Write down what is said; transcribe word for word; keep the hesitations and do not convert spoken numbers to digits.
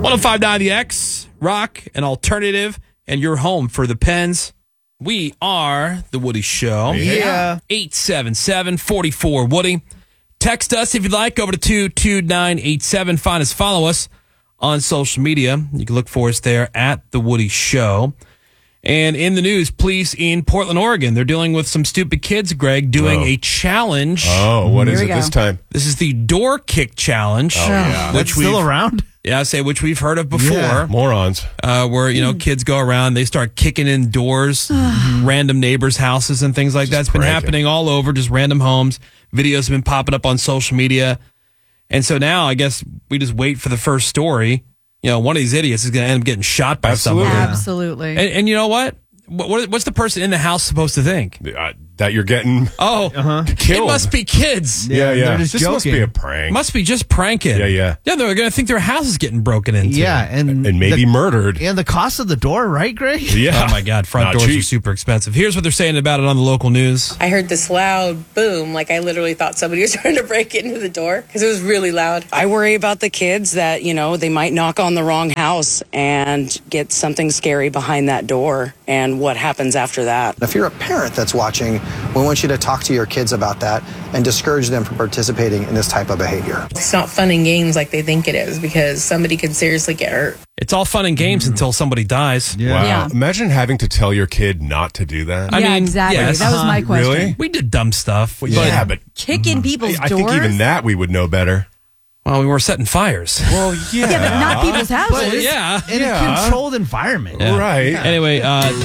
one oh five point nine The X, rock, an alternative, and your home for the Pens. We are The Woody Show. Yeah. eight seven seven, four four, Woody. Text us if you'd like over to two two nine eight seven. Find us, follow us on social media. You can look for us there at The Woody Show. And in the news, police in Portland, Oregon, they're dealing with some stupid kids, Greg, doing Oh. a challenge. Oh, what is Here it we this go. time? This is the door kick challenge. Oh, yeah. That's still we've- around? Yeah, I say which we've heard of before. Yeah. Morons. Uh, where, you know, kids go around, they start kicking in doors, random neighbors' houses and things like that. It's been pranking. happening all over, just random homes. Videos have been popping up on social media. And so now I guess we just wait for the first story. You know, one of these idiots is going to end up getting shot by Absolutely. someone. Absolutely. And, and you know what? what? What's the person in the house supposed to think? Uh, that you're getting Oh, killed. it must be kids. Yeah, yeah. they're just this must be joking. a prank. Must be just pranking. Yeah, yeah. Yeah, they're going to think their house is getting broken into. Yeah, and, and maybe the, murdered. and the cost of the door, right, Greg? Yeah. Oh, my God. Front Not doors cheap. are super expensive. Here's what they're saying about it on the local news. I heard this loud boom, like I literally thought somebody was trying to break into the door because it was really loud. I worry about the kids that, you know, they might knock on the wrong house and get something scary behind that door and what happens after that. If you're a parent that's watching, we want you to talk to your kids about that and discourage them from participating in this type of behavior. It's not fun and games like they think it is because somebody could seriously get hurt. It's all fun and games until somebody dies. Yeah. Wow. Yeah. Imagine having to tell your kid not to do that. I yeah, mean, exactly. yes. That was my Uh-huh. question. Really? We did dumb stuff. Well, but, yeah, but Kick in people's I doors? think even that we would know better. well, we were setting fires. Well, yeah. Yeah, but not people's houses. Well, yeah. In Yeah. a controlled environment. Yeah. Right. Anyway, uh,